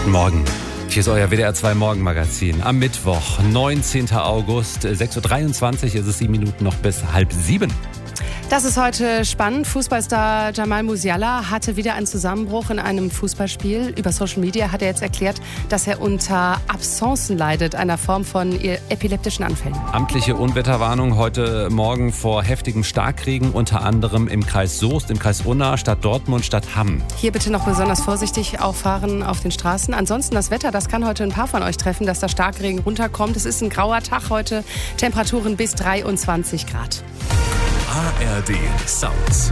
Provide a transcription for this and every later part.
Guten Morgen. Hier ist euer WDR 2 Morgenmagazin. Am Mittwoch, 19. August, 6.23 Uhr ist es 7 Minuten noch bis 6:30. Das ist heute spannend. Fußballstar Jamal Musiala hatte wieder einen Zusammenbruch in einem Fußballspiel. Über Social Media hat er jetzt erklärt, dass er unter Absencen leidet, einer Form von epileptischen Anfällen. Amtliche Unwetterwarnung heute Morgen vor heftigem Starkregen, unter anderem im Kreis Soest, im Kreis Unna, Stadt Dortmund, Stadt Hamm. Hier bitte noch besonders vorsichtig auffahren auf den Straßen. Ansonsten das Wetter, das kann heute ein paar von euch treffen, dass da Starkregen runterkommt. Es ist ein grauer Tag heute, Temperaturen bis 23 Grad. ARD Sounds.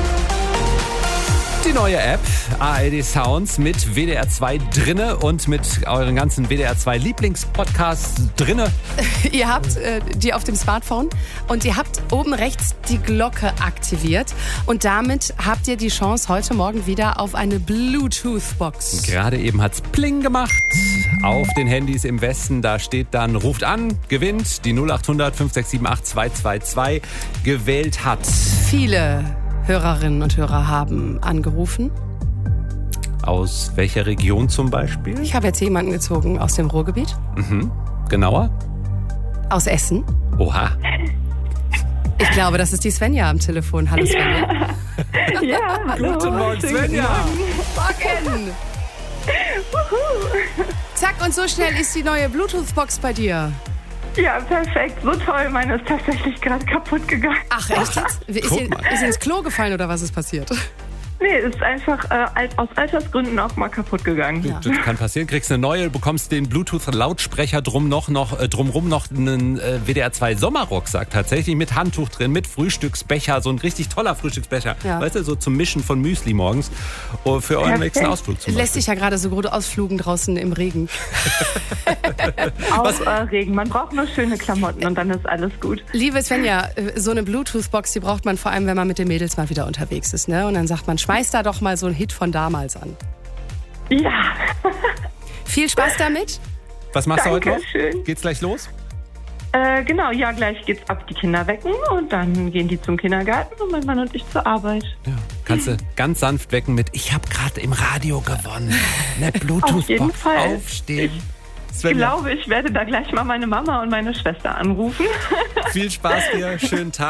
Die neue App ARD Sounds mit WDR 2 drinne und mit euren ganzen WDR 2 Lieblingspodcasts drinne. Ihr habt die auf dem Smartphone und ihr habt oben rechts die Glocke aktiviert und damit habt ihr die Chance heute Morgen wieder auf eine Bluetooth-Box. Gerade eben hat's Pling gemacht auf den Handys im Westen. Da steht dann, ruft an, gewinnt die 0800 5678 222 gewählt hat. Viele Hörerinnen und Hörer haben angerufen. Aus welcher Region zum Beispiel? Ich habe jetzt jemanden gezogen aus dem Ruhrgebiet. Genauer? Aus Essen. Oha. Ich glaube, das ist die Svenja am Telefon. Hallo Svenja. Ja, hallo. Guten Morgen, Svenja. Morgen. Zack, und so schnell ist die neue Bluetooth-Box bei dir. Ja, perfekt. So toll. Meine ist tatsächlich gerade kaputt gegangen. Ach, echt jetzt? Ist sie ins Klo gefallen oder was ist passiert? Nee, ist einfach aus Altersgründen auch mal kaputt gegangen. Ja. Das kann passieren. Kriegst eine neue, bekommst den Bluetooth-Lautsprecher drumrum noch einen WDR 2 Sommerrucksack tatsächlich mit Handtuch drin, mit Frühstücksbecher, so ein richtig toller Frühstücksbecher. Ja. Weißt du, so zum Mischen von Müsli morgens für euren nächsten Ausflug zum Lässt Beispiel. sich ja gerade so gut ausflugen draußen im Regen. Auch Regen. Man braucht nur schöne Klamotten und dann ist alles gut. Liebe Svenja, so eine Bluetooth-Box, die braucht man vor allem, wenn man mit den Mädels mal wieder unterwegs ist. Ne? Und dann sagt man, schmeiß da doch mal so einen Hit von damals an. Ja. Viel Spaß damit. Was machst du heute noch? Dankeschön. Geht's gleich los? Genau, ja, gleich geht's ab die Kinder wecken und dann gehen die zum Kindergarten und mein Mann und ich zur Arbeit. Ja. Kannst du ganz sanft wecken mit, ich habe gerade im Radio gewonnen. Eine Auf jeden Bluetooth-Box Fall. aufstehen. Ich Svenja, glaube, ich werde da gleich mal meine Mama und meine Schwester anrufen. viel Spaß dir, schönen Tag.